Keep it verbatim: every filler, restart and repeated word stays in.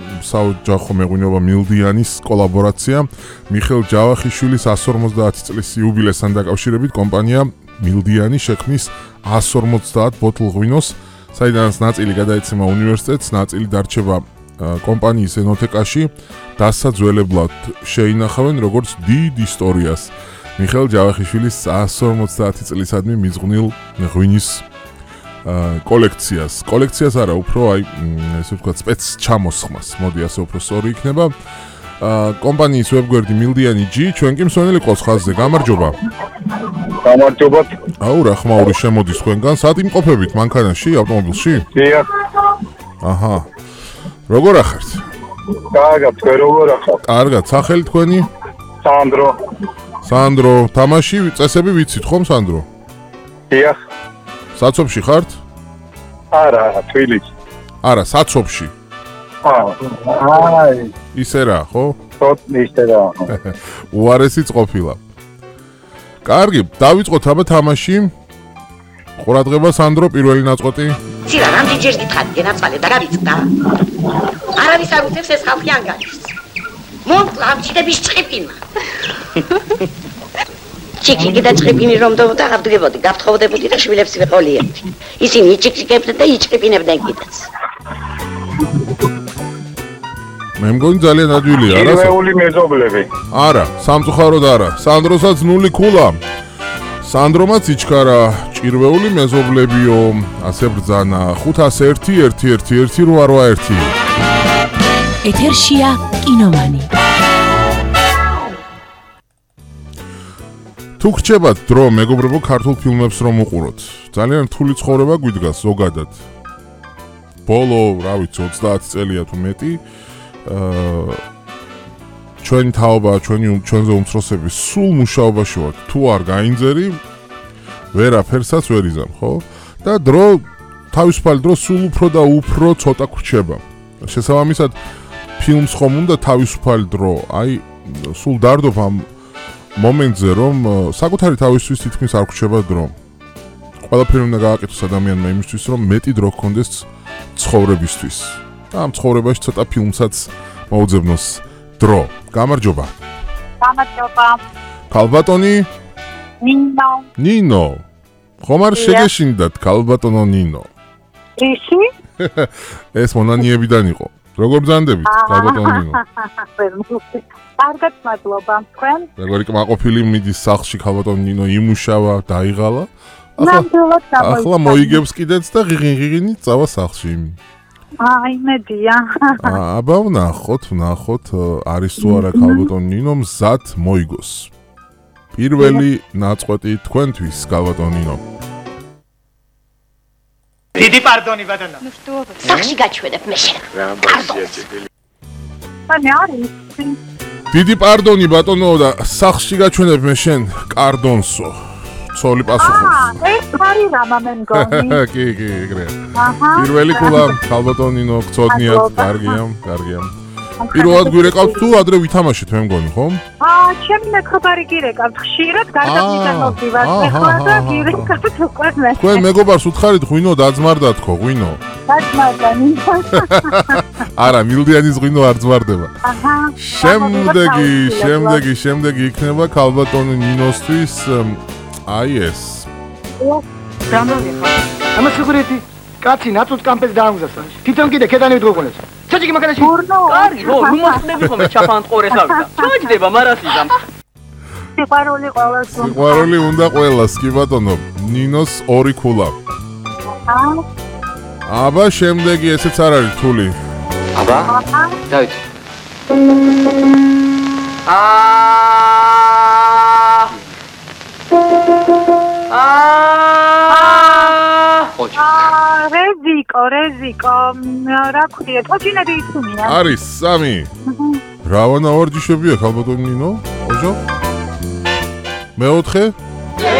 საოჯახო მეღვინეობა მილდიანის კოლაბორაცია მიხეილ ჯავახიშვილის one hundred forty წლის იუბილესთან დაკავშირებით კომპანია მილდიანი შექმნის one hundred forty ბოთლ ღვინოს, საიდანაც ნაწილი გადაეცემა უნივერსიტეტს, ნაწილი დარჩება კომპანიის ენოთეკაში, დასაძველებლად შეინახავენ როგორც დიდ ისტორიას მიხეილ ჯავახიშვილის one hundred forty წლისადმი მიძღვნილ ღვინის კოლექციას. კოლექციას არა, უფრო აი ესე ვთქვათ, სპეც ჩამოსხმას. მოდი ასე უფრო სწორი იქნება. კომპანიის ვებგვერდი მილდიანი ჯი, ჩვენ კი მსვენელი ყავს ხაზზე. გამარჯობა. გამარჯობა. აუ, რა ხმაური შემოდის თქვენგან? სად იმყოფებით მანქანაში, ავტომობილში? დიახ. აჰა. როგორ ახართ? კარგად, თქვენ როგორ ახართ? კარგად, სახელი თქვენი? სანდრო. სანდრო, თამაში წესები ვიცით ხომ, სანდრო? დიახ. საცობში ხართ? არა, თბილისში. არა, საცობში. აი. ისე რა, ხო? თოთ ისე რა. უარესიც ყოფილა. კარგი, დავიწყოთ აბა თამაში. ყურადღება სანდრო, პირველი ნაწყვეტი. ცირა, რამდენჯერ გითხარი, გენაცვალე და გავიწყდა. არავის არ უწევს ეს ხალხი ანგარიშს. მომკლა ამ ჩიტების ჭყიფინა. ჩიკიკი და ჭყიფინი რომ დავდა გავდგებოდი, გავთხოვდებოდი და შვილებს ვიყოლიებდი. ისინი იჭიკიკებდნენ და იჭყიფინებდნენ კიდეც. მე მგონი ძალიან ადვილია, არა? ჭირვეული მეზობლები. არა, სამწუხაროდ არა. სანდროსაც ნული ქულა. სანდრომაც იჩქარა ჭირვეული მეზობლებიო, ასე ბრძანა ხუთას ერთი ერთი ერთი ერთი რვა ერთი. ეთერშია კინომანი. თუ გრჩებათ დრო მეგობრებო ქართულ ფილმებს რომ უყუროთ, ძალიან რთული ცხოვრება გვიდგას ზოგადად. ბოლო, რა ვიცი, ოცდაათი წელია თუ მეტი, აა ჩვენი თაობა, ჩვენი ჩვენზე უმცროსები სულ მუშაობაში ვართ. თუ არ გაინძერი, ვერაფერსაც ვერ იზამ, ხო? და დრო თავისუფალი დრო სულ უფრო და უფრო ცოტა გრჩება. შესაბამისად, ფილმს ხომ უნდა თავისუფალი დრო, აი სულ დარდობ ამ მომენტზე, რომ საკუთარი თავისთვის თითქმის არ გრჩება დრო. ყველაფერი უნდა გააკეთოს ადამიანმა იმისთვის, რომ მეტი დრო ჰქონდეს ცხოვრებისთვის. და ამ ცხოვრებაში ცოტა ფილმსაც მოუძებნოს დრო. გამარჯობა. გამარჯობა. ქალბატონი ნინო. ნინო. ხომ არ შეგეშინდათ ქალბატონო ნინო? ისი? ეს მონანიებიდან იყო. როგორ ბრძანდებით ქალბატონო ნინო? კარგად მადლობა. თქვენ? როგორი კმაყოფილი მიდის სახლში ქალბატონო ნინო იმუშავა, დაიღალა. ნამდვილად გამოიცა. ახლა მოიგებს კიდეც და ღიღინღიღინით წავა სახლში. აი მედია. აბა ვნახოთ, ვნახოთ არის თუ არა ქალბატონო ნინო მზად მოიგოს. პირველი ნაწყვეტი თქვენთვის ქალბატონო ნინო. დიდი პარდონი ბატონო. სახში გაჩვენებ მე შენ. მანე არის. დიდი პარდონი ბატონო და სახში გაჩვენებ მე შენ კარდონსო. ცოლი პასუხობს. აა, ეს არის რამა მე მგონი. კი, კი, ეგრე. აჰა. პირველი კულა ქალბატონო ნინო გწოდნიათ, კარგია, კარგია. პირველად გვირეკავთ თუ ადრე ვითამაშეთ მე მგონი, ხო? აა, ჩემი მეგობარი გირეკავთ ხშირად, გარდამიდან მოვდივარ. ეხლა და გირეკავთ უკვე მე. თქვენ მეგობარს უთხარით ღვინო დაძმარდა თქო, ღვინო. დაძმარდა ნინო. არა, მილდიანის ღვინო არ ძმარდება. აჰა. შემდეგი, შემდეგი, შემდეგი იქნება ქალბატონო ნინოსთვის აი ეს. რამდენი ხარ? ამას ვიგურეთი. კაცი ნაცუც კამპეს დაამგზავნა. თვითონ კიდე ქედანივით გოგონებს. ჩაჭიკი მაგანაში. კარი, რო, ნუ მოსწრები ხომ ჩაფან ყორეს ავიდა. ჩაჯდება მარასიზამ. სიყვარული ყოველს. სიყვარული უნდა ყველას, კი ბატონო. ნინოს ორი ქულა. აა. აბა შემდეგი ესეც არ არის რთული. აბა? დავით. აა აა რეზიკო, რეზიკო, რა ქვია, თოჯინები იცინია. არის სამი. რავანა ვარჯიშებია ქალბატონო ნინო? ოჯო? მეოთხე?